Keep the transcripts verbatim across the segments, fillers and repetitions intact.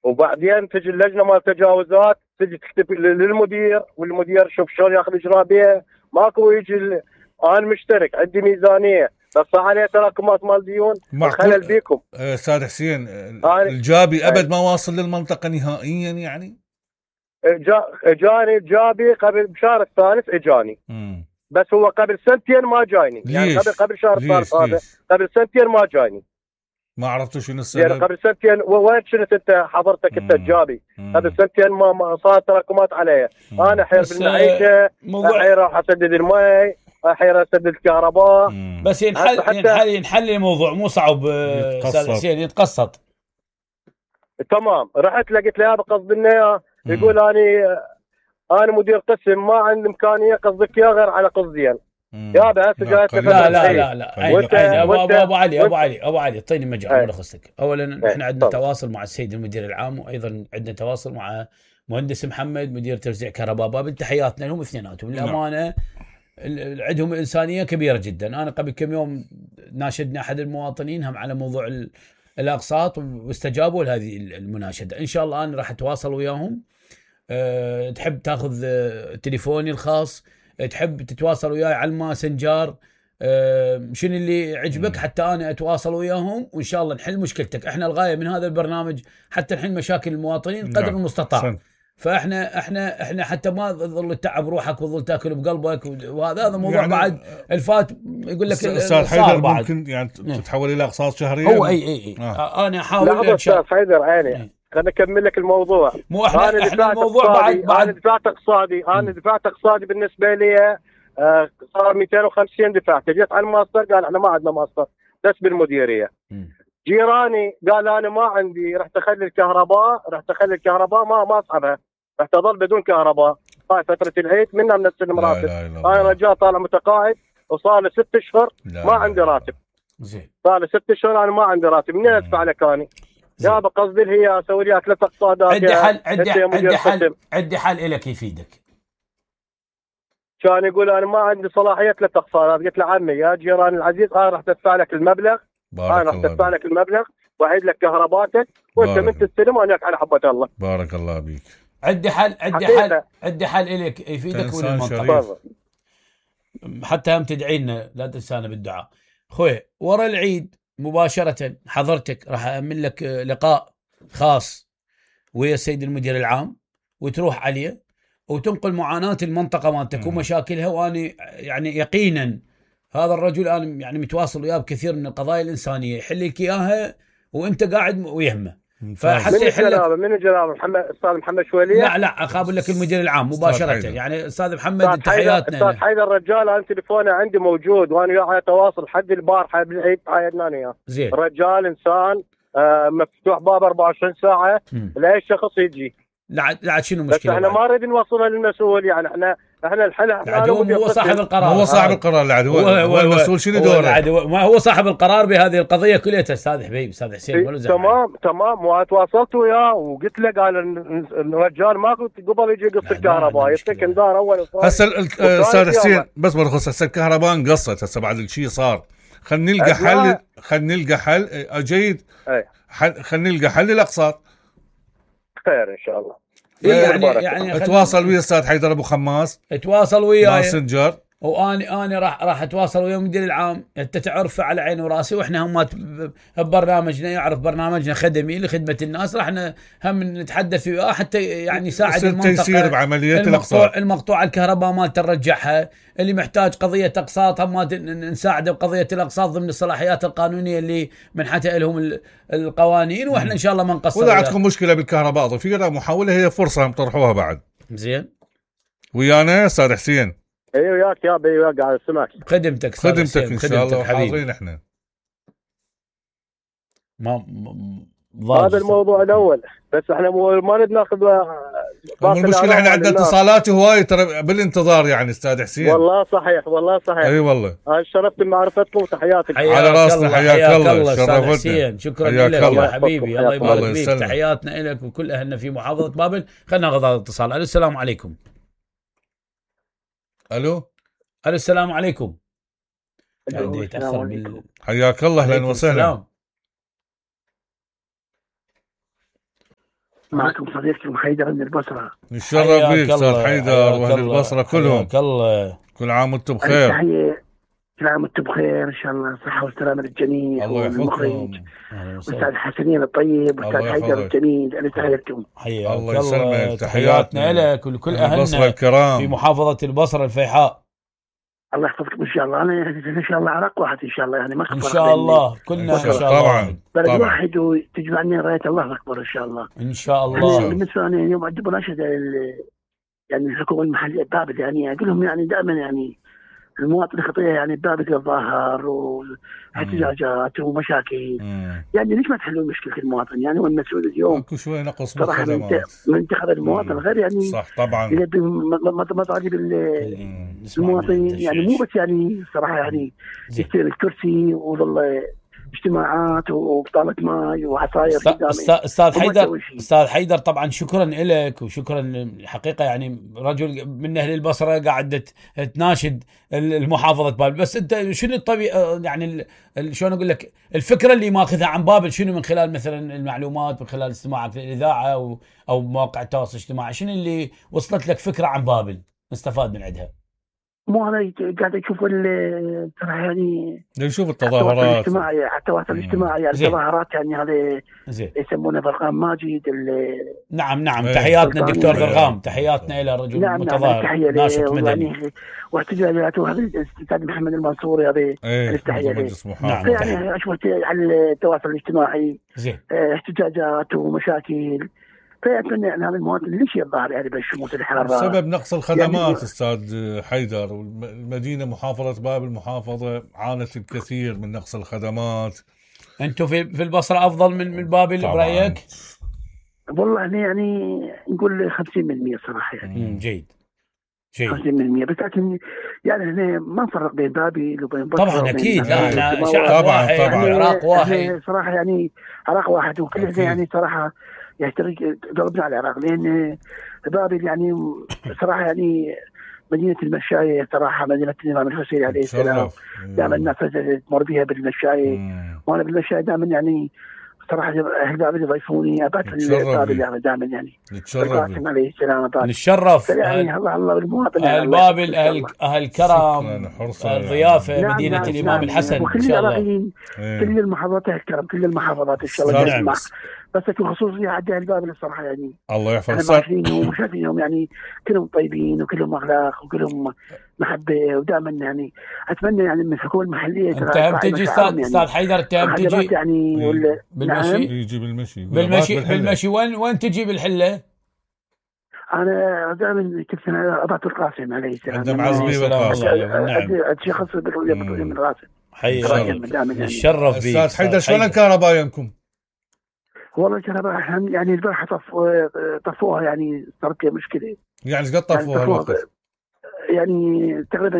وبعدين تجي اللجنه مال التجاوزات تجي تكتب للمدير، والمدير شوف شلون ياخذ اجراء بها. ماكو يجي ال... انا مشترك عندي ميزانيه بس عليه تراكمات مال ديون خلل بيكم. استاذ حسين الجابي ابد ما واصل للمنطقه نهائيا يعني؟ جا... اجاني الجابي قبل بشهر الثالث اجاني. مم. بس هو قبل سنتين ما جايني. يعني قبل قبل شهر الثالث هذا قبل سنتين ما جايني. ما عرفتوا شنو السبب؟ يعني قبل سنتين وين كنت انت حضرتك انت الجابي؟ قبل سنتين ما, ما صارت تراكمات علي. انا حير بالمعيشه، موضوع... حير راح اسدد المي، حير اسدد الكهرباء. مم. بس ينحل حتى... ينحل ينحل الموضوع مو صعب استاذ حسين، يتقسط. تمام. رحت لقيت له بقصد انه يقول اني انا مدير قسم ما عندي امكانيه قصدك يا غير على قصدين. يا هسه جايت لا لا لا لا عيني عيني ابو ابو ابو علي ابو علي ابو علي اعطيني مجال ملخصك. اولا احنا عندنا تواصل مع السيد المدير العام، وايضا عندنا تواصل مع مهندس محمد مدير توزيع كهرباء بابل. تحياتنا لهم اثنيناتهم للامانه، عندهم انسانيه كبيره جدا. انا قبل كم يوم ناشدنا احد المواطنين هم على موضوع الاقساط واستجابوا لهذه المناشده. ان شاء الله انا راح اتواصل وياهم. أه تحب تاخذ تليفوني الخاص، تحب تتواصل وياي على الماسنجر، أه شنو اللي يعجبك حتى انا اتواصل وياهم وان شاء الله نحل مشكلتك. احنا الغايه من هذا البرنامج حتى نحل مشاكل المواطنين قدر المستطاع. سن. فاحنا احنا احنا حتى ما تظل تتعب روحك وتظل تاكل بقلبك، وهذا هذا موضوع يعني بعد الفات يقول لك استاذ حيدر ممكن يعني تتحول الى اقساط شهريه. هو اي اي, أي. آه. انا احاول استاذ حيدر عيني خليني اكمل لك الموضوع. مو احنا انا احنا الموضوع بعد بعد انا دفعت اقتصادي انا دفعت اقتصادي بالنسبه لي آه صار مئتين وخمسين دفعت. جيت على الماستر قال احنا ما عندنا ماستر بس بالمديريه. م. جيراني قال انا ما عندي، رحت اخلي الكهرباء رحت اخلي الكهرباء ما ما اصحبها، رحت اضل بدون كهرباء. هاي فتره العيد منها من السنه راتب. انا رجال طالع متقاعد وصار لي ست اشهر ما عندي راتب. زين صار لي ست اشهر انا ما عندي راتب. منين ادفع لك اني؟ يا بقصدي هي اسوي لي ثلاث اقتصادات. عندي حل عندي عندي حل عندي حل لك يفيدك. كان يقول انا ما عندي صلاحيه ثلاث اقتصادات. قلت له عمي يا جيران العزيز انا راح ادفع لك المبلغ، انا راح ادفع لك المبلغ واعيد لك كهرباتك وانت من تستلم وانا على حبه الله. بارك الله بيك. عندي حل عندي حل عندي حل لك يفيدك وللمنطقه حتى هم تدعي لنا لا تنسانا بالدعاء. خوي ورا العيد مباشرة حضرتك راح أعمل لك لقاء خاص ويا السيد المدير العام وتروح عليه وتنقل معاناة المنطقة مالتك ومشاكلها. وأنا يعني يقينا هذا الرجل أنا يعني متواصل وياه بكثير من القضايا الإنسانية يحل لك إياها وأنت قاعد ويهمه. فحتى يحل لك من جناب محمد استاذ محمد شواليه. لا لا اقابل لك المدير العام مباشرة. يعني استاذ محمد تحياتنا. استاذ حيدر الرجال انا تليفونه عندي موجود وانا وياه على تواصل لحد البارحه بالعيد عايدنا اياه. زين. الرجال انسان آه مفتوح باب أربعة وعشرين ساعه لاي شخص يجي. لا لا شنو المشكله؟ بس احنا ما نريد نوصلها للمسؤول. يعني احنا احنا الحل العدو هو صاحب القرار. هو صاحب القرار العدو هو, هو المسؤول. شنو دوره؟ ما هو صاحب القرار بهذه القضيه كلها. استاذ حبيب استاذ حسين تمام تمام. وتواصلت وياه وقلت له قال الرجال ماكو قبل يجي يقص الكهرباء يسكن دار اول. هسه استاذ حسين بس برخص هسه الكهرباء انقصت هسه بعد الشيء صار. خلينا نلقى حل خلينا نلقى حل جيد. خلينا نلقى حل للاقساط. خير ان شاء الله. يعني يعني اتواصل ويا استاذ حيدر ابو خماس. اتواصل وياي ماسنجر. واني انا راح راح اتواصل ويا المدير العام. انت تعرف على عيني وراسي واحنا هم ببرنامجنا يعرف برنامجنا خدمي لخدمه الناس. راح هم نتحدث وياه حتى يعني يساعد المنطقه تيسير بعمليه الاقساط. المقطوع الكهرباء ما ترجعها. اللي محتاج قضيه اقساط هم نساعده بقضيه الاقساط ضمن الصلاحيات القانونيه اللي منحتها لهم القوانين. واحنا ان شاء الله ما نقصر. واذا عندكم مشكله بالكهرباء ضفيره محاوله هي فرصه طرحوها بعد. زين ويانا استاذ حسين. ايوه وياك يا ابي وياك قاعد اسمعك. خدمتك خدمتك ان شاء الله حاضرين احنا. ما هذا الموضوع الاول بس احنا ما نريد ناخذ. المشكله احنا عندنا اتصالات هواي ترى بالانتظار يعني استاذ حسين. والله صحيح والله صحيح. اي والله. انا شرفت بمعرفتكم وتحياتك. على راسنا حياك الله شرفتنا. شكرا لك يا حبيبي. الله يبارك فيك. تحياتنا لك وكل اهلنا في محافظه بابل. خلينا ناخذ هذا الاتصال. السلام عليكم. الو الو السلام عليكم. يعني يتاخر بال... حياك الله اهلا وسهلا. معكم صديقكم حيدر من البصرة. نتشرف بك أستاذ حيدر وأهل البصرة كلهم. كل عام وأنتم بخير. تحية، كل عام وأنتم بخير إن شاء الله، صحة والسلامة للجميع. الله يحفظكم. والأستاذ حسنين الطيب والأستاذ حيدر الجميل، أنا تحياتكم. الله يسلمك. تحياتنا لك ولكل أهلنا الكرام في محافظة البصرة الفيحاء. الله يحفظكم ان شاء الله. انا ان شاء الله عراق واحد ان شاء الله، يعني ما ان شاء الله كلنا ان شاء الله طبعا بلد واحد وتجمعني رايه الله اكبر ان شاء الله ان شاء الله. بالنسبه لي اليوم عندي مناشده يعني الحكومه المحليه ببابل، يعني اقول لهم يعني دائما يعني المواطن الخطيه يعني ببابل الظاهر واحتجاجات ومشاكل. مم. يعني ليش ما تحلون مشكله المواطن؟ يعني والمسؤول اليوم اكو شوي نقص صراحه منتخب المواطن مم. غير يعني صح طبعا مطالب المواطنين، يعني مو بس يعني صراحه يعني يستلم الكرسي وظل اجتماعات وبطاله ماي وعصاير قدامي. استاذ حيدر استاذ حيدر طبعا شكرا لك وشكرا حقيقه، يعني رجل من اهل البصره قاعد تناشد المحافظه بابل، بس انت شنو الطبيعي يعني شلون اقول لك الفكره اللي ماخذها عن بابل شنو؟ من خلال مثلا المعلومات، من خلال استماعك للاذاعه او او مواقع التواصل الاجتماعي، شنو اللي وصلت لك فكره عن بابل نستفاد من عندها؟ مو انا قاعد اشوف صراحه يعني نشوف التظاهرات الاجتماعيه، حتى التواصل الاجتماعي يعني التظاهرات يعني هذه يسمونه ضرغام ماجد. نعم نعم ايه. تحياتنا الدكتور ضرغام، تحياتنا الى رجل نعم متظاهر نعم ناشط مدني يعني واحتجاجات، وهذا الاستاذ محمد المنصوري هذه ايه. نعم يعني اشوف على التواصل الاجتماعي زين احتجاجات ومشاكل. فأتمنى أن هذا المواطن ليش يظهر يعني بالشموس الحارة بسبب نقص الخدمات يعني أستاذ حيدر. والمدينة محافظة بابل محافظة عانت الكثير من نقص الخدمات. أنتم في في البصرة أفضل من من بابل برأيك؟ والله يعني نقول خمسين بالمئة صراحة يعني. جيد جيد خمسين بالمئة بس، لكن يعني هنا ما نفرق بين بابل وبين بصرة. طبعا أكيد لا احنا شعب طبعا واحد طبعا عراق واحد صراحة يعني عراق واحد وكلنا يعني صراحة يحترق ضربنا على العراق، لأن بابل يعني صراحة يعني مدينة المشاية صراحة مدينة الإمام الحسين عليه السلام، دائما الناس تمر بها بالمشاية، وأنا بالمشاية دائما يعني صراحة أهل بابل يضيفوني أبات في بابل يعني دائما يعني نتشرف عليه السلام. نتشرف يعني الله الله بالمواطن أهل بابل أهل أهل كرم الضيافة نعم مدينة نعم الإمام نعم الحسن إن شاء الله. كل المحافظات أهل كرم، كل المحافظات إن شاء الله نعم. بس خصوصية عند أهل بابل الصراحة يعني الله يحفظ عارفينهم وشايفينهم يعني كلهم طيبين وكلهم أخلاق وكلهم محبة، ودائما يعني أتمنى يعني من الحكومة المحلية. أنت هم تجي أستاذ يعني حيدر، أنت هم تجي يعني ولا بالمشي؟ نعم. يجي بالمشي بالمشي بالمشي وين وين تجي بالحلة؟ أنا دائما كنت أنا أبات القاسم عليه السلام. عند معزبي بالقاسم. نعم. شخص من القاسم. حي نتشرف بك أستاذ حيدر. شلون كهربائينكم؟ والله الكهرباء يعني البارحة طفوها يعني صارت لي مشكلة. يعني قد طفوها الوقت؟ يعني تقريبا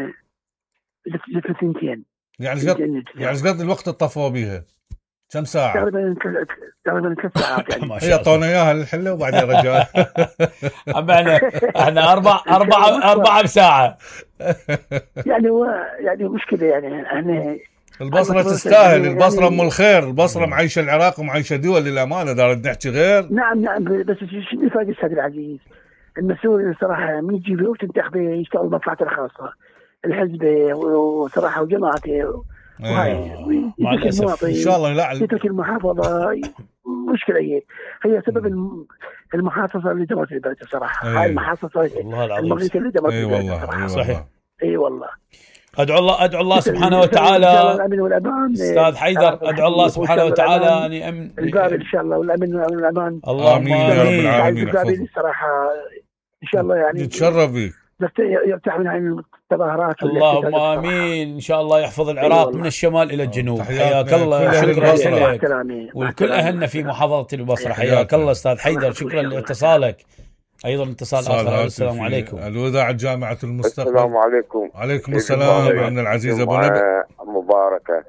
جت سنتين. يعني قد يعني قد الوقت طفوا بيها كم ساعة؟ تقريبا تقريبا ثلاث ساعات يعني. هي اعطونا اياها للحلة وبعدين رجعوا. احنا احنا أربع أربعة أربعة بساعة. يعني هو يعني مشكلة يعني احنا البصرة تستاهل. البصرة ام الخير. البصرة معيشة العراق ومعيشة دول للأمانة. دار نحكي غير. نعم نعم بس شنو الفرق أستاذ العزيز؟ المسؤول صراحة من يجي وتنتخبه يشتغل مصلحته الخاصة، الحزب وصراحة وجماعته وهاي مع الأسف إن شاء الله لا يترك المحافظة. مشكلة هي هي سبب المحافظة اللي دمرت البلد صراحة. هاي المحافظة المغربية اللي دمرت البلد صراحة. صحيح اي والله. ادعو الله ادعو الله سبحانه وتعالى استاذ حيدر، ادعو الله سبحانه وتعالى ان يامن الباب ان شاء الله والامن والامان. اللهم امين يا رب العالمين. الصراحه ان شاء الله يعني نتشرف بك. يرتاح من هاي التظاهرات. اللهم امين ان شاء الله يحفظ العراق من الشمال الى الجنوب. حياك الله. شكرا لك والكل اهلنا في محافظه البصره. حياك الله استاذ حيدر. شكرا لاتصالك. ايضا اتصال اخر. السلام عليكم. الوداع جامعه المستقبل. السلام عليكم. وعليكم السلام عمنا العزيز ابو نبي مباركه.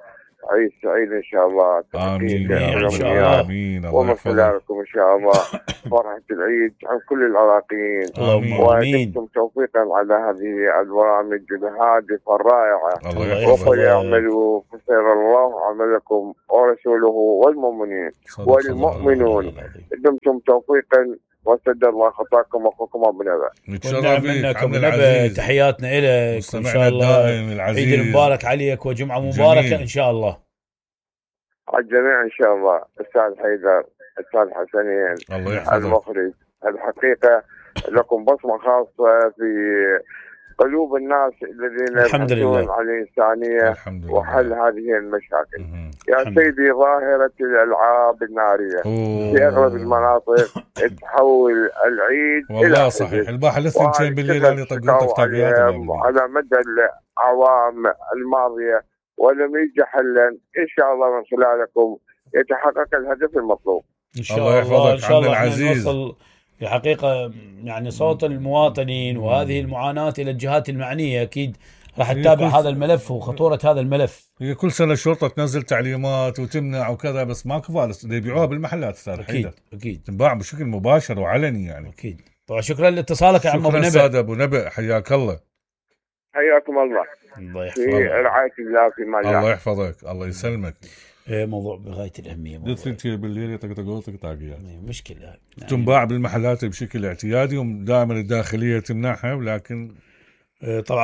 عيد سعيد ان شاء الله. امين ان شاء الله. امين. ومن خلالكم ان شاء الله فرحة العيد عن كل العراقيين. ودمتم توفيقا على هذه البرامج الهادفة الرائعة. وقل يعملوا فسير الله عملكم ورسوله والمؤمنين والمؤمنون. دمتم توفيقا وسد الله خطاكم واخوكم ابو نبأ. نتشرف منكم نبأ. تحياتنا لك ان شاء الله. عيد مبارك عليك وجمعه مباركه جميل. ان شاء الله على الجميع ان شاء الله. استاذ حيدر، استاذ حسنين، المخرج، الحقيقه لكم بصمه خاصه في قلوب الناس الذين يبحثون عن الإنسانية وحل هذه المشاكل. مم. يا سيدي ظاهرة الألعاب النارية أوه. في أغلب المناطق تحول العيد والله إلى صحيح. الباحة الاثنين بالليل اللي يطقون طقطقيات على مدى الأعوام الماضية ولم يجد حلا. إن شاء الله من خلالكم يتحقق الهدف المطلوب. إن شاء الله. الله إن شاء الله العزيز. في حقيقة يعني صوت المواطنين وهذه المعاناة إلى الجهات المعنية أكيد راح تتابع هذا الملف وخطورة هذا الملف. هي كل سنة الشرطة تنزل تعليمات وتمنع وكذا، بس ماكو فالس يبيعوها بالمحلات أستاذ أكيد حيدر. أكيد تنباع بشكل مباشر وعلني يعني. أكيد. طبعا شكرا لاتصالك يا عم أبو نبأ. شكرا سادة أبو نبأ، حياك الله. حياكم الله. الله يحفظك. في رعاية الله في مال الله. الله يحفظك. الله يسلمك. ايه موضوع بغاية الأهمية. دثنتي بالليل يطقطقوا طقطقية. مشكلة. يعني تنباع بالمحلات بشكل اعتيادي ودائما الداخلية تمنعها، ولكن طبعا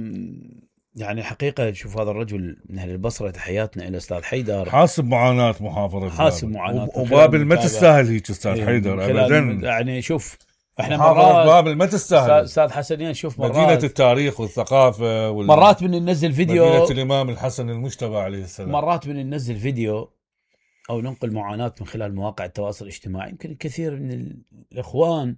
يعني حقيقة شوف هذا الرجل من أهل البصرة، تحياتنا إلى أستاذ حيدر. حاسب معاناة محافظة حاسب معاناة وبابل ما تستاهل هيك أستاذ حيدر أبدا. يعني شوف احنا مرات بابل ما تستاهل استاذ حسنين. شوف مرات مدينة التاريخ والثقافة وال... مرات من ننزل فيديو مدينة الإمام الحسن المجتبى عليه السلام. مرات من ننزل فيديو أو ننقل معاناة من خلال مواقع التواصل الاجتماعي. يمكن الكثير من الإخوان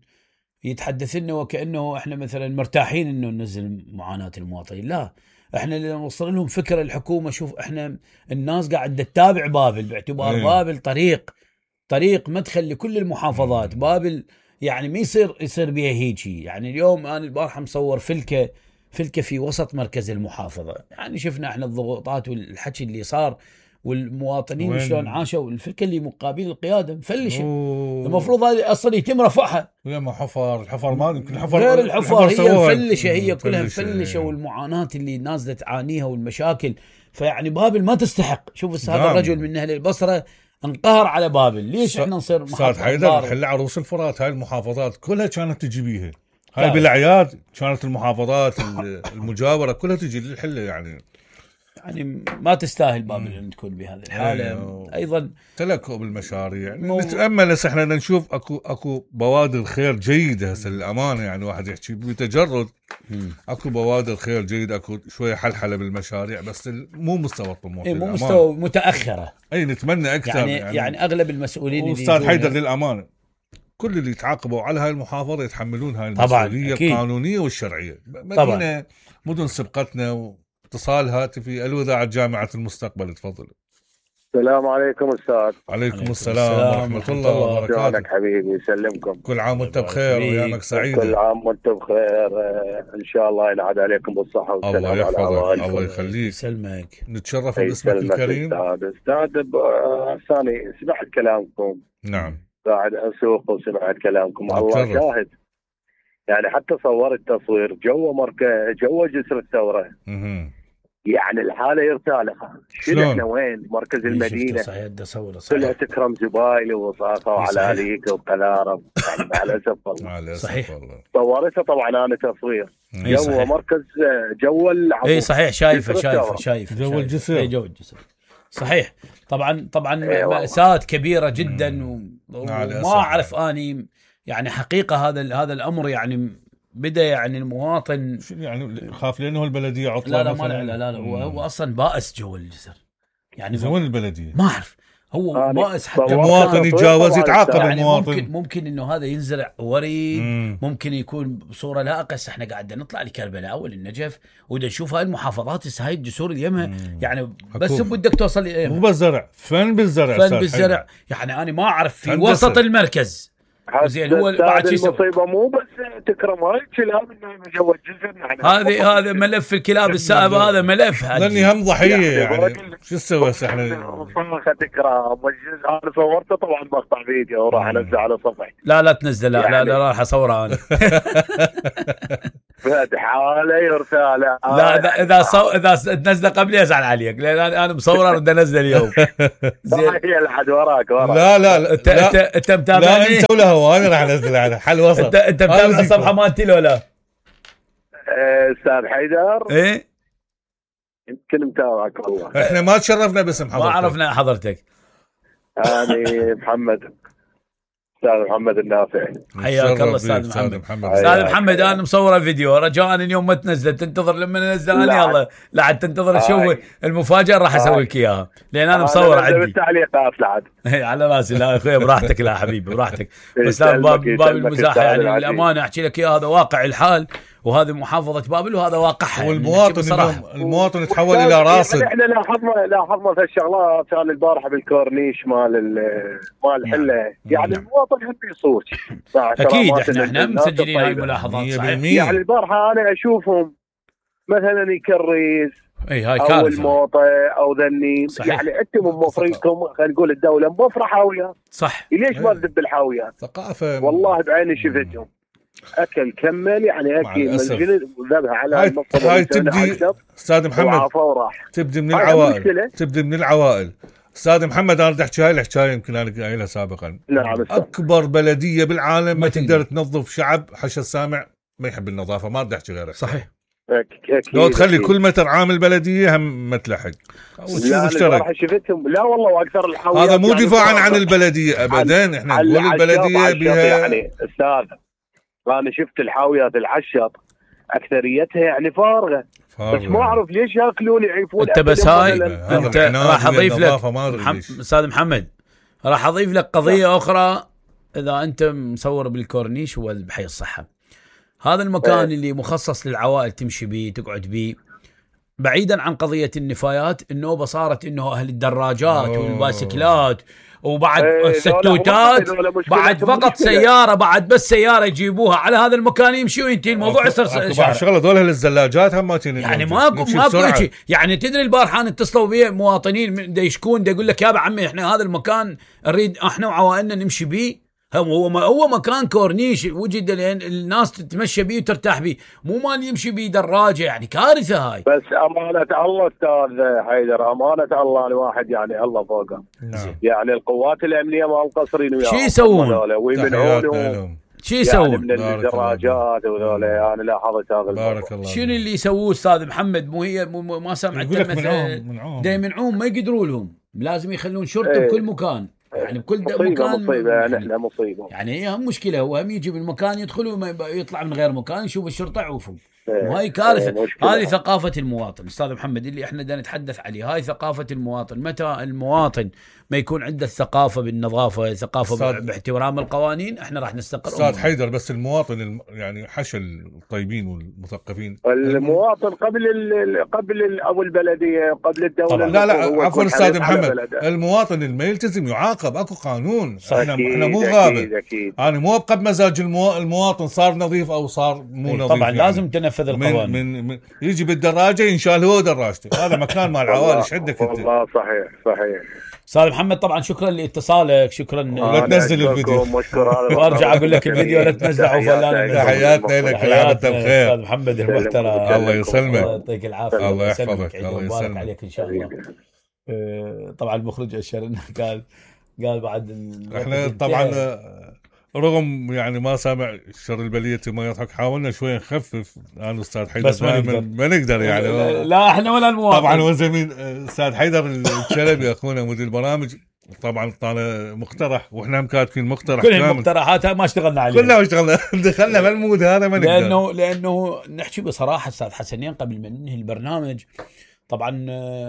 يتحدثون وكأنه احنا مثلا مرتاحين انه ننزل معاناة المواطنين. لا، احنا اللي نوصل لهم فكرة الحكومة. شوف احنا الناس قاعدة تتابع بابل باعتبار أيه. بابل طريق طريق مدخل لكل المحافظات. بابل يعني ما يصير يصير بها هيجي. يعني اليوم انا البارحة مصور فلكة فلكة في وسط مركز المحافظة. يعني شفنا احنا الضغوطات والحكي اللي صار والمواطنين شلون عاشوا. الفلكة اللي مقابل القيادة مفلشة. المفروض هذه اصلا يتم رفعها. لما حفر الحفر ما يمكن الحفر غير الحفر هي مفلشة. هي كلها مفلشة والمعاناة اللي الناس تعانيها والمشاكل. فيعني بابل ما تستحق. شوف هذا الرجل من اهل البصرة انقهر على بابل. ليش احنا نصير محافظات؟ استاذ حيدر حل عروس الفرات هاي المحافظات كلها كانت تجي بيها. هاي بالاعياد كانت المحافظات المجاورة كلها تجي للحلة. يعني يعني ما تستاهل بابل ان تكون بهذه الحاله. أيوه. ايضا تلكؤ بالمشاريع. مو... نتامل هسه احنا نشوف اكو اكو بوادر خير جيده هسه للامانه. يعني واحد يحكي بتجرد مم. اكو بوادر خير جيده، اكو شويه حلحله بالمشاريع، بس مو مستوى الطموح. إيه مو مستوى متاخره. اي نتمنى اكثر. يعني, يعني يعني اغلب المسؤولين استاذ حيدر للامانه كل اللي يتعاقبوا على هاي المحافظه يتحملون هاي المسؤوليه القانونيه والشرعيه. مدينه مدن سبقتنا و... اتصال هاتفي. الوذاعة جامعة المستقبل، تفضل. السلام عليكم أستاذ. عليكم السلام ورحمة الله وبركاته. شلونك حبيبي؟ يسلمكم. كل عام وانت بخير وأيامك سعيدة. كل عام وانت بخير إن شاء الله ينعاد عليكم بالصحة والسلامة. الله يحفظك. الله يخليك. يسلمك. نتشرف باسمك الكريم. أستاذ أستاذ ثاني سمعت كلامكم. نعم. قاعد أسوق وسمعت كلامكم. الله شاهد. يعني حتى صورت تصوير جو مركز جو جسر الثورة. اها. يعني الحالة يرتالها. شنو احنا وين مركز المدينة كلها تكرم زبايل ووصاخة وعلاليك وقلارب. يعني مع الأسف والله. صحيح. صورتها طبعا أنا تصوير. جو مركز جو العبور. اي صحيح. شايفة شايفة شايفة جو الجسر. اي جو الجسر. صحيح. طبعا طبعا مأساة كبيرة جدا و... وما أعرف أني يعني حقيقة هذا هذا الأمر يعني بدا يعني المواطن يعني خاف لانه البلديه عطله. لا لا ما لا لا, لا هو, هو اصلا بائس جو الجسر. يعني زون البلديه ما اعرف هو بائس حتى المواطن يتجاوز يتعاقب. يعني المواطن ممكن ممكن انه هذا ينزرع وريد. مم. ممكن يكون بصوره لائقه. احنا قاعدين نطلع لكربلاء وللنجف ودا نشوف هاي المحافظات هسه هاي الجسور اليمها. يعني بس بدك توصل مو بالزرع فن بالزرع فن بالزرع. يعني انا ما اعرف في وسط المركز زين هو بعد شو المصيبه مو بس تكرم هاي الكلاب انه مجوز جزء. هذه هذا ملف الكلاب السائبه، هذا ملف لاني هم ضحيه يعني شو نسوي هسه احنا؟ صراحه تكرم الجزء انا صورته طبعا مقطع فيديو وراح انزله على صفحتي. لا لا تنزل، لا يعني لا, لا راح اصوره انا. بعد حاله يرساله. لا اذا اذا صو... اذا تنزله قبل ازعل عليك لان انا مصوره بدي انزل اليوم. زين هي لحد وراك وراك. لا لا لا انت انت انت متابعني؟ لا انت ولا هو انا راح انزل على حل وسط. انت انت متابع الصفحه مالتي ولا لا؟ استاذ حيدر ايه يمكن متابعك والله. احنا ما تشرفنا باسم حضرتك، ما عرفنا حضرتك. انا محمد، استاذ محمد النافعي. حياك الله استاذ محمد. استاذ محمد انا مصور فيديو، رجاء اليوم ما تنزل، تنتظر لما انزل انا يلا لا عاد تنتظر تشوف المفاجاه راح اسوي لك اياها لان انا مصور عندي بالتعليقات لعد. على راسي. لا اخوي براحتك، لا حبيبي براحتك، بس لا باب باب المزاح يعني الامانه احكي لك اياها، هذا واقع الحال وهذه محافظه بابل وهذا واقعها. والمواطن اليوم المواطن تحول الى راصد. احنا لاحظنا لاحظنا في الشغلات كان البارحه بالكورنيش مال مال الحله يعني المواطن يحب يصوت. اكيد احنا احنا مسجلين هاي الملاحظات صحيح. يعني البارحه انا اشوفهم مثلا يكريز اي هاي كارثه او الموطئ او ذني، يعني انتم موفرينكم خلينا نقول الدوله موفره حاويات صح، ليش ما تذب الحاويات؟ ثقافه والله بعيني شفتهم اكل كمل يعني اكل مسجل وذبها على هاي, هاي تبدي استاذ محمد تبدي من العوائل تبدي من العوائل. استاذ محمد انا بدي احكي هاي الحكايه يمكن انا قايلها سابقا. نعم. اكبر بلديه بالعالم ما تقدر تنظف شعب حش السامع ما يحب النظافه، ما بدي احكي غيرها. صحيح. لو تخلي كل متر عامل بلديه هم متلحق لا مشترك. شفتهم لا والله واكثر الحاويات. هذا مو يعني دفاعا عن البلديه ابدا، احنا نقول البلديه بها يعني استاذ انا شفت الحاويات العشط اكثريتها يعني فارغه، بس ما اعرف ليش ياكلون يعيفون. انت بس هاي انت راح اضيف لك استاذ محمد، راح اضيف لك قضيه اخرى. اذا انت مصور بالكورنيش هو بحي الصحه، هذا المكان اه. اللي مخصص للعوائل تمشي بيه تقعد بيه، بعيدا عن قضيه النفايات النوبه صارت انه اهل الدراجات أوه. والبايسكلات وبعد ايه الستوتات بعد فقط سياره، بعد بس سياره يجيبوها على هذا المكان يمشي وينتهي الموضوع. يصير شغله شغله دول الزلاجات هم يعني ماكو ماكو شيء. يعني تدري البارحه اتصلوا بي مواطنين دا يشكون دا يقول لك يا عمي احنا هذا المكان نريد احنا وعوائلنا نمشي بيه، هو هو مكان كورنيش وجد لان الناس تتمشى بيه وترتاح بيه، مو مال يمشي بيه دراجه، يعني كارثه هاي. بس امانه الله استاذ حيدر، امانه الله الواحد يعني الله فوقه. نعم. يعني القوات الامنيه ما مقصرين وياهم. شو يسوون؟ ويمنعونهم شو يسوون؟ يعني من الدراجات وذولا انا لاحظت هذا بارك الله. شنو اللي يسووه استاذ محمد؟ مو هي مو ما سمعت منعوم دا يمنعوهم ما يقدروا لهم، لازم يخلون شرطه ايه. بكل مكان يعني بكل مصيبة مكان مصيبة يعني احنا مصيبة يعني هي هم مشكلة. هو هم يجي من مكان يدخل وما يطلع من غير مكان يشوف الشرطة يعوفه. وهي كارثة. هذه ثقافة المواطن أستاذ محمد اللي احنا بدنا نتحدث عليه. هاي ثقافة المواطن. متى المواطن ما يكون عنده الثقافة بالنظافة، ثقافة باحترام القوانين، احنا راح نستقر. أستاذ حيدر بس المواطن الم... يعني حش الطيبين والمثقفين. المواطن قبل ال... قبل ال... أو البلدية قبل الدولة. طبعا. لا لا عفوا أستاذ محمد، المواطن اللي ما يلتزم يعاقب، أكو قانون. احنا احنا مو غابة. أنا مو أبقى بمزاج المو... المواطن صار نظيف أو صار مو نظيف. طبعا يعني. لازم تنفذ القوانين. من... من... من يجي بالدراجة ينشال هو دراجته، هذا مكان مال العوائل. ايش عندك انت؟ والله صحيح صحيح. استاذ محمد طبعا شكرا لاتصالك، شكرا. لا تنزل الفيديو وارجع اقول لك الفيديو لا تنزله وفلان. تحياتنا لك العام بخير استاذ محمد المحترم. الله يسلمك، الله يعطيك العافيه، الله يحفظك، الله يسلمك عليك ان شاء الله. طبعا المخرج اشار انه قال قال بعد احنا طبعا رغم يعني ما سامع شر البلية ما يضحك، حاولنا شوي نخفف انا واستاذ حيدر بس ما نقدر. ما نقدر يعني لا احنا ولا المواطن. طبعا وزميل استاذ حيدر الشلبي اخونا مدير البرامج طبعا طالع مقترح واحنا هم كاتبين مقترح كل المقترحات ما اشتغلنا عليها، كلنا اشتغلنا دخلنا بالمود هذا ما نقدر. لانه لانه نحكي بصراحه استاذ حسنين قبل ما ننهي البرنامج، طبعا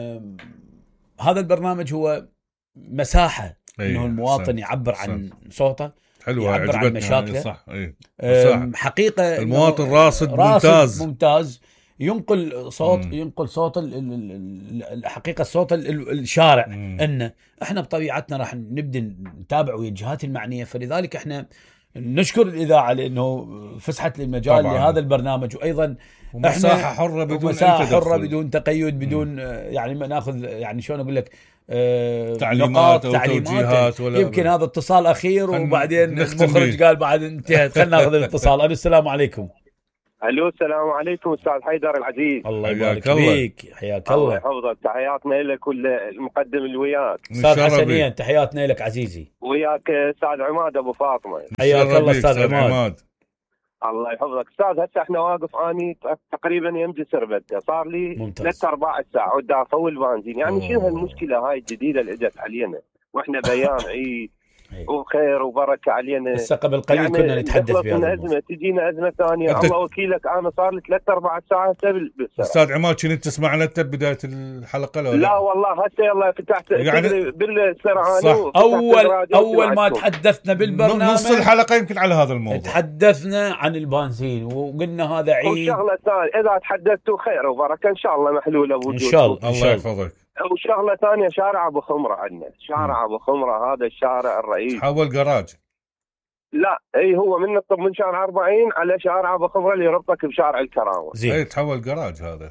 هذا البرنامج هو مساحه انه المواطن صح. يعبر صح. عن صوته، حلو، يعبر عن مشاكله. صح. ايه. حقيقه المواطن راصد, راصد ممتاز ممتاز ينقل صوت مم. ينقل صوت الحقيقه الصوت الشارع. ان احنا بطبيعتنا راح نبدا نتابع ويا الجهات المعنيه، فلذلك احنا نشكر الاذاعه لانه فسحت المجال طبعاً لهذا البرنامج، وايضا مساحه حره بدون مساحه حره بدون تقيد بدون م. يعني ما ناخذ يعني شلون اقول لك آه تعليمات او توجيهات ولا يمكن هذا اتصال اخير وبعدين المخرج قال بعد انتهت. خلينا ناخذ الاتصال. الو السلام عليكم. الو السلام عليكم استاذ حيدر العزيز. الله يبارك فيك. حياك الله. الله يحفظك. تحياتنا لك والمقدم اللي وياك استاذ حسنين. تحياتنا لك عزيزي. وياك استاذ عماد ابو فاطمه. حياك الله استاذ عماد. الله يحفظك استاذ. هسه احنا واقف اني تقريبا يم جسر بده صار لي ثلاث اربع ساعات ودا اطول بنزين. يعني شنو هالمشكله هاي الجديده اللي اجت علينا واحنا بيان عيد وخير وبركه علينا. هسه قبل قليل يعني كنا نتحدث بهذا ازمه تجينا ازمه ثانيه. الله وكيلك انا صار لي ثلاث اربع ساعات استاذ عماد. كنت تسمعنا انت بدايه الحلقه ولا لا؟ والله هسه يلا فتحت يعني بالسرعه. اول اول ما تحدثنا بالبرنامج نص الحلقه يمكن على هذا الموضوع تحدثنا عن البنزين وقلنا هذا عيد. وشغله ثانيه اذا تحدثتوا خير وبركه ان شاء الله محلوله بوجودكم ان شاء الله. الله يحفظك. وشغله ثانيه شارع ابو خمره عندنا. شارع ابو خمره هذا الشارع الرئيسي تحول جراج. لا اي هو من الطب من شارع أربعين على شارع ابو خمره اللي يربطك بشارع الكرامه. اي تحول جراج هذا.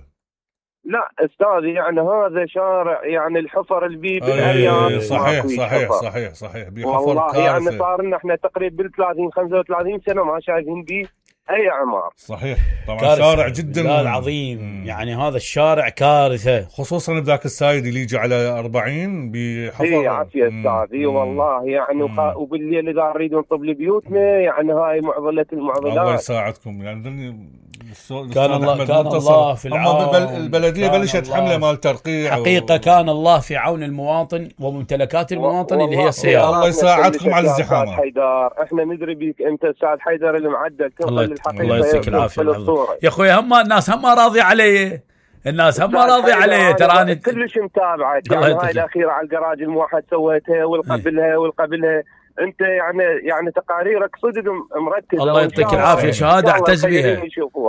لا استاذي يعني هذا شارع يعني الحفر البي بالارياف. صحيح صحيح صحيح صحيح بحفر والله كارثة. يعني صار لنا احنا تقريبا بال ثلاثين خمسة وثلاثين سنه ما شايفين بيه اي عمار. صحيح طبعا كارثة. شارع جدا لا العظيم. مم. يعني هذا الشارع كارثه خصوصا بذاك السايد اللي يجي على أربعين بحفر. اي عافيه استاذي والله يعني وخ... وبالليل اذا نريد نطب لبيوتنا يعني هاي معضله المعضلات. الله يساعدكم يعني كان الله كان الله في العون. البلديه بلشت حمله مال ترقيع حقيقه و... كان الله في عون المواطن وممتلكات المواطن اللي هي السياره. الله يساعدكم على الزحام. حيدر احنا ندري بيك انت استاذ حيدر المعدل الله, الله يعطيك العافيه يا اخوي. هم الناس هم راضيه علي. الناس هم راضيه علي ترى انا كلش متابعه. يعني هاي الاخيره على الجراج الموحد سويتها والقبلها والقبلها انت يعني يعني تقاريرك صدق مركزه. الله يعطيك العافيه. شهاده اعتز بها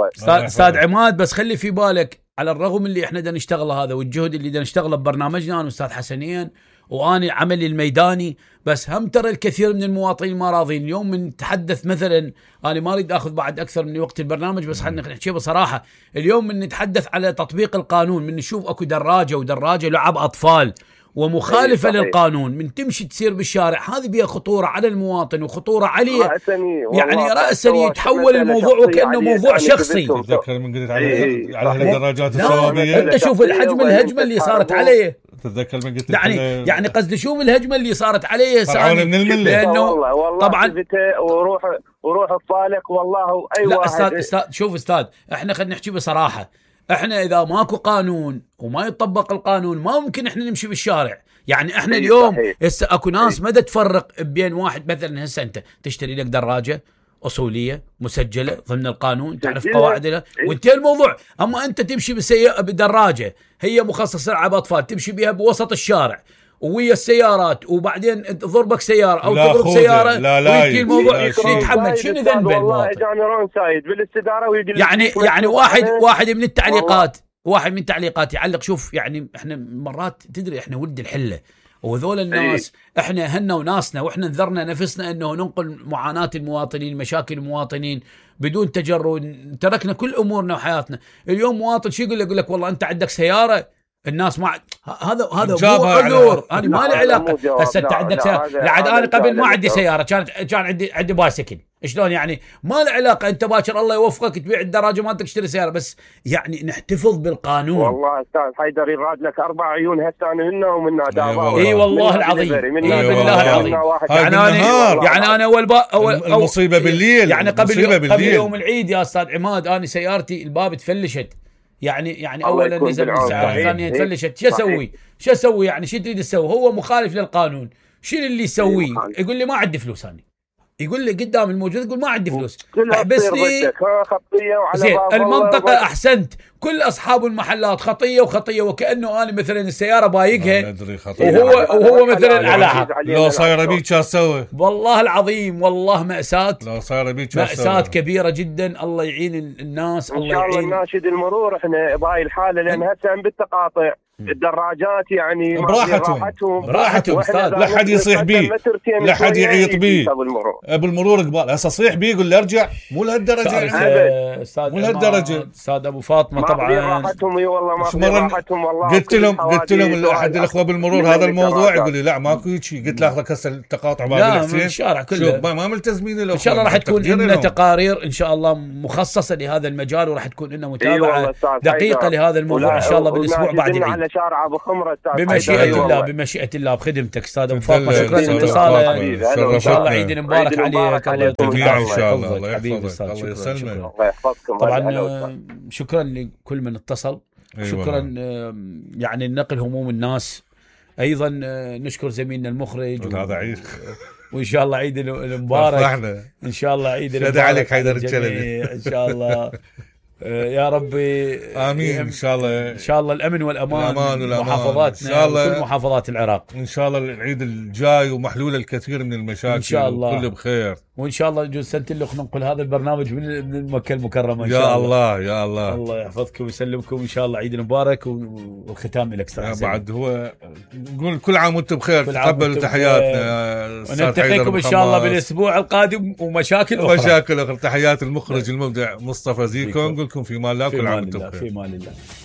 استاذ عماد. بس خلي في بالك على الرغم اللي احنا بدنا نشتغله هذا والجهد اللي بدنا نشتغله ببرنامجنا انا واستاذ حسنين واني عملي الميداني، بس هم ترى الكثير من المواطنين ما راضين. اليوم من نتحدث مثلا انا ما اريد اخذ بعد اكثر من وقت البرنامج بس خلينا نحكي بصراحه. اليوم من نتحدث على تطبيق القانون من نشوف اكو دراجه ودراجه لعب اطفال ومخالفه للقانون من تمشي تسير بالشارع هذه بها خطوره على المواطن وخطوره عليه. يعني راسا يتحول الموضوع وكانه موضوع شخصي. تتذكر من قلت على على الدراجات الصوابيه. انت شوف الحجم الهجمه اللي صارت عليه. تتذكر من قلت يعني يعني قصدي شوف الهجمه اللي صارت عليه سامي من المله. لانه والله والله طبعا وروح وروح الطالق والله اي واحد. استاذ استاذ شوف استاذ احنا خلينا نحكي بصراحه. احنا اذا ماكو قانون وما يطبق القانون ما ممكن احنا نمشي بالشارع. يعني احنا اليوم هسه اكو ناس ما تفرق بين واحد مثلا هسه انت تشتري لك دراجه اصوليه مسجله ضمن القانون تعرف قواعدها وانتهى الموضوع. اما انت تمشي بسيارة بدراجه هي مخصصه لعب اطفال تمشي بها بوسط الشارع ويا السيارات وبعدين ضربك سياره او تضرب سياره ويجي الموضوع يتحمل شنو ذنبه المواطن؟ يعني يعني واحد واحد من التعليقات واحد من التعليقات يعلق شوف يعني احنا مرات تدري احنا ولد الحله وذول الناس احنا هنا وناسنا واحنا نذرنا نفسنا انه ننقل معاناه المواطنين مشاكل المواطنين بدون تجرد. تركنا كل امورنا وحياتنا. اليوم مواطن شو يقول لك؟ يقول لك والله انت عندك سياره الناس ما هذا هذا مو عذور. انا ما لي علاقه. هسه انت عندك سياره لعد انا قبل ما عندي سياره كانت كان عندي عندي بايسكل شلون يعني ما له علاقه. انت باكر الله يوفقك تبيع الدراجه ما تشتري سياره بس يعني نحتفظ بالقانون. والله استاذ حيدر يراد لك اربع عيون هسه انا هنا ومنا دابا. اي والله العظيم اي بالله العظيم. يعني انا يعني انا اول با اول المصيبه بالليل يعني قبل قبل يوم العيد يا استاذ عماد انا سيارتي الباب تفلشت. يعني يعني اولا نزل من الساعه ثانيه تفلشت. شو اسوي؟ شو اسوي يعني شو تريد تسوي؟ هو مخالف للقانون. شنو اللي يسويه؟ يقول لي ما عندي فلوس. انا يقول لي قدام الموجود يقول ما عندي فلوس احبسني. زين المنطقه احسنت كل اصحاب المحلات خطيه وخطيه وكانه انا مثلا السياره بايقها وهو وهو مثلا على حق. لو صايره بيك شو اسوي؟ والله العظيم والله ماساه. لو صايره بيك ماساه كبيره جدا. الله يعين الناس. الله يعين ان شاء الله. ناشد المرور احنا بهاي الحاله لان هسه بالتقاطع الدراجات يعني براحتهم براحتهم استاذ، لا حد يصيح بيه، لا حد يعيط بيه بالمرور قبال. هسه صيح بيه يقول لي ارجع، مو لهالدرجه استاذ، مو لهالدرجه استاذ ابو فاطمه. طبعا راحتهم اي والله ما راحتهم والله. قلت لهم قلت لهم احد الاخوه بالمرور هذا الموضوع، يقول لي لا ماكو شيء. قلت له اخذك هسه التقاطع باب الحسين الشارع كله ما ملتزمين له. ان شاء الله راح تكون لنا تقارير ان شاء الله مخصصه لهذا المجال، وراح تكون لنا متابعه دقيقه لهذا الموضوع ان شاء الله بالاسبوع بعد العيد على شارع ابو خمره. بمشيئه الله بمشيئه الله بخدمتك استاذ ابو فاطمه. شكرا لاتصالك، ان شاء الله عيد مبارك عليك. الله يطول ان شاء الله. الله يحفظك الله يسلمك الله يحفظكم. طبعا شكرا لكل من اتصل. شكرا يعني نقل هموم الناس. ايضا نشكر زميلنا المخرج هذا عيد، وان شاء الله عيد المبارك ان شاء الله عيد المبارك عليك حيدر الجلبي ان شاء الله. يا ربي امين ان شاء الله. ان شاء الله الامن والامان الأمان والأمان. محافظاتنا إن شاء الله وكل محافظات العراق ان شاء الله. العيد الجاي ومحلول الكثير من المشاكل ان شاء الله، كله بخير وان شاء الله يجوز سنه اللي ننقل هذا البرنامج من مكه المكرمه ان شاء يا الله. الله يا الله الله يحفظكم ويسلمكم ان شاء الله. عيد مبارك والختام لك استاذ حسين. بعد هو نقول كل عام وانتم بخير، تقبلوا تحياتنا ونلتقيكم ان شاء الله بالاسبوع القادم ومشاكل اخرى مشاكل اخرى. تحيات المخرج المبدع مصطفى زيكو، نقول لكم في مال الله، كل عام وانتم بخير. في مال الله.